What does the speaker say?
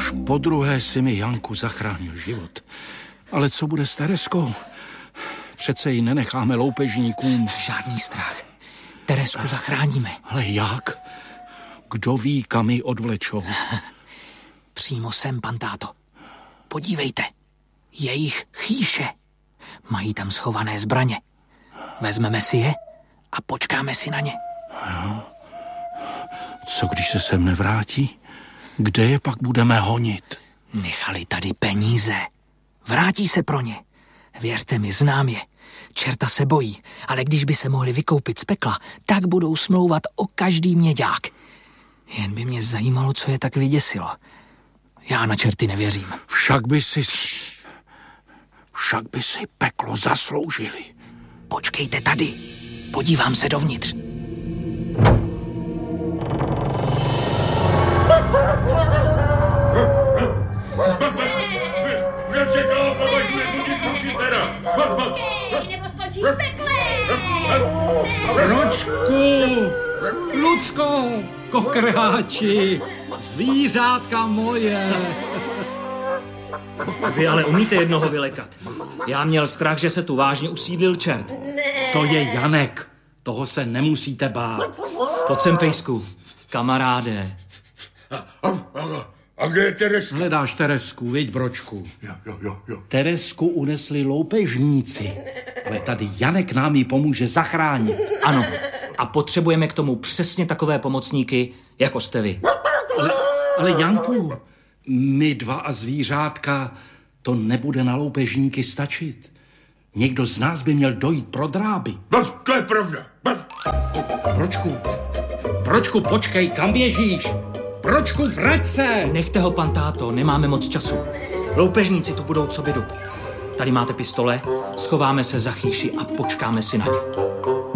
Už podruhé si mi, Janku, zachránil život. Ale co bude s Tereskou? Přece ji nenecháme loupežníkům. Žádný strach. Teresku zachráníme. Ale jak? Kdo ví, kam ji odvlečou? Přímo sem, pan táto. Podívejte. Jejich chýše. Mají tam schované zbraně. Vezmeme si je a počkáme si na ně. Jo. Co když se sem nevrátí? Kde je pak budeme honit? Nechali tady peníze. Vrátí se pro ně. Věřte mi, znám je. Čerta se bojí, ale když by se mohli vykoupit z pekla, tak budou smlouvat o každý měďák. Jen by mě zajímalo, co je tak vyděsilo. Já na čerty nevěřím. Však by si peklo zasloužili. Počkejte tady. Podívám se dovnitř. Nebo skončíš v pekle! Ročku! Lucko! Kokrháči! Zvířátka moje! Vy ale umíte jednoho vylekat. Já měl strach, že se tu vážně usídlil čert. To je Janek. Toho se nemusíte bát. Pojď sem, pejsku. Kamaráde. A kde je Tereska? Hledáš Teresku, viď, Bročku? Jo. Teresku unesli loupežníci, ale tady Janek nám ji pomůže zachránit. Ano. A potřebujeme k tomu přesně takové pomocníky, jako jste vy. Ale Janku, my dva a zvířátka, to nebude na loupežníky stačit. Někdo z nás by měl dojít pro dráby. No, to je pravda. Bročku, počkej, kam běžíš? Bročku, vrať se! Nechte ho, pan táto, nemáme moc času. Loupežníci tu budou co bydu. Tady máte pistole, schováme se za chýši a počkáme si na ně.